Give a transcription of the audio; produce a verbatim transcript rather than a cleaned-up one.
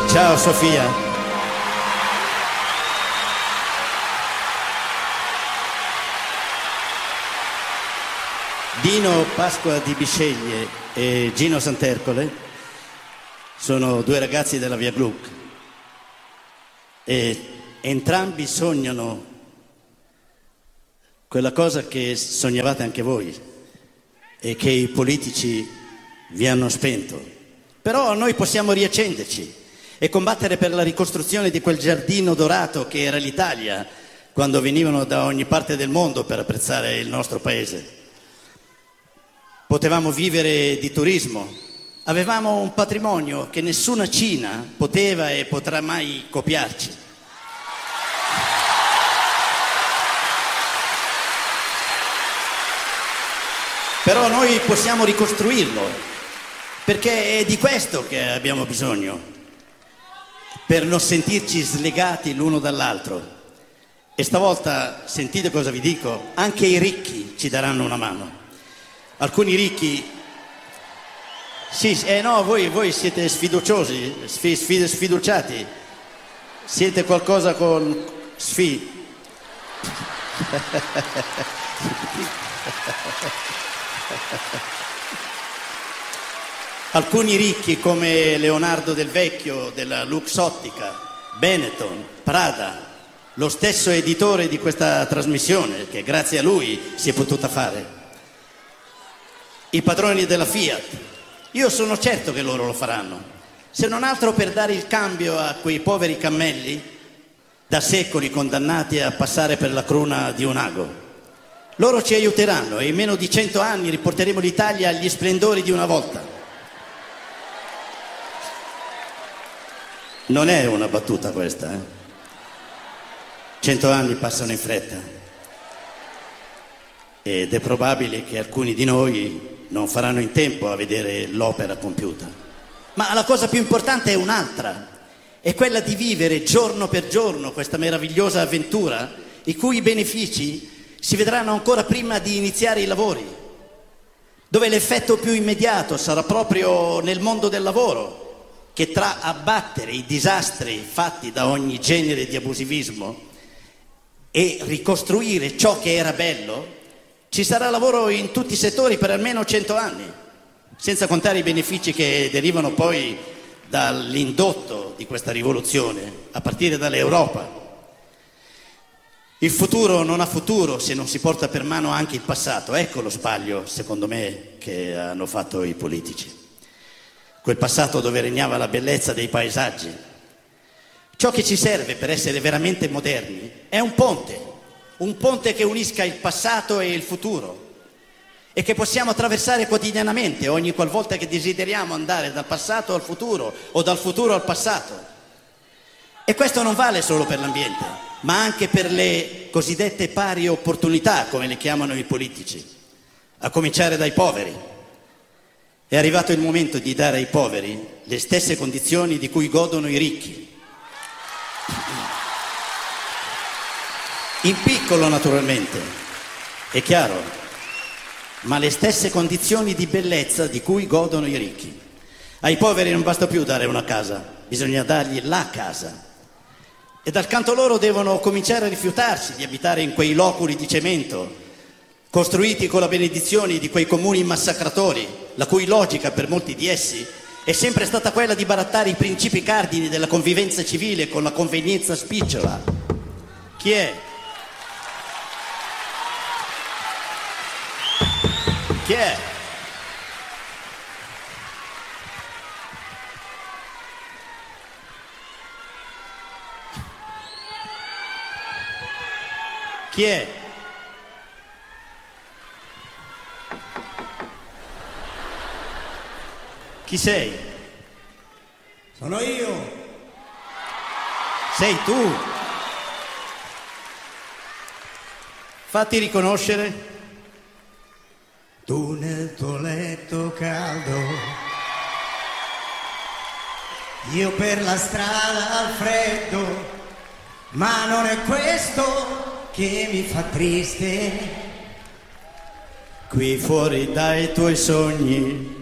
Ciao Sofia. Dino Pasqua di Bisceglie e Gino Santercole sono due ragazzi della Via Gluck e entrambi sognano quella cosa che sognavate anche voi e che i politici vi hanno spento. Però noi possiamo riaccenderci e combattere per la ricostruzione di quel giardino dorato che era l'Italia quando venivano da ogni parte del mondo per apprezzare il nostro paese. Potevamo vivere di turismo, avevamo un patrimonio che nessuna Cina poteva e potrà mai copiarci. Però noi possiamo ricostruirlo, perché è di questo che abbiamo bisogno, per non sentirci slegati l'uno dall'altro. E stavolta, sentite cosa vi dico, anche i ricchi ci daranno una mano. Alcuni ricchi, sì, eh no, voi, voi siete sfiduciosi, sfi, sfi, sfiduciati, siete qualcosa con sfi. Alcuni ricchi come Leonardo Del Vecchio della Luxottica, Benetton, Prada, lo stesso editore di questa trasmissione che grazie a lui si è potuta fare. I padroni della Fiat, io sono certo che loro lo faranno, se non altro per dare il cambio a quei poveri cammelli da secoli condannati a passare per la cruna di un ago. Loro ci aiuteranno e in meno di cento anni riporteremo l'Italia agli splendori di una volta. Non è una battuta questa, eh? Cento anni passano in fretta ed è probabile che alcuni di noi non faranno in tempo a vedere l'opera compiuta. Ma la cosa più importante è un'altra, è quella di vivere giorno per giorno questa meravigliosa avventura, i cui benefici si vedranno ancora prima di iniziare i lavori, dove l'effetto più immediato sarà proprio nel mondo del lavoro, che tra abbattere i disastri fatti da ogni genere di abusivismo e ricostruire ciò che era bello, ci sarà lavoro in tutti i settori per almeno cento anni, senza contare i benefici che derivano poi dall'indotto di questa rivoluzione, a partire dall'Europa. Il futuro non ha futuro se non si porta per mano anche il passato. Ecco lo sbaglio, secondo me, che hanno fatto i politici. Quel passato dove regnava la bellezza dei paesaggi. Ciò che ci serve per essere veramente moderni è un ponte, un ponte che unisca il passato e il futuro e che possiamo attraversare quotidianamente ogni qualvolta che desideriamo andare dal passato al futuro o dal futuro al passato. E questo non vale solo per l'ambiente, ma anche per le cosiddette pari opportunità, come le chiamano i politici, a cominciare dai poveri. È arrivato il momento di dare ai poveri le stesse condizioni di cui godono i ricchi. In piccolo, naturalmente, è chiaro, ma le stesse condizioni di bellezza di cui godono i ricchi. Ai poveri non basta più dare una casa, bisogna dargli la casa. E dal canto loro devono cominciare a rifiutarsi di abitare in quei loculi di cemento, costruiti con la benedizione di quei comuni massacratori, la cui logica per molti di essi è sempre stata quella di barattare i principi cardini della convivenza civile con la convenienza spicciola. Chi è? Chi è? Chi è? Chi sei? Sono io. Sei tu? Fatti riconoscere. Tu nel tuo letto caldo, io per la strada al freddo, ma non è questo che mi fa triste. Qui fuori dai tuoi sogni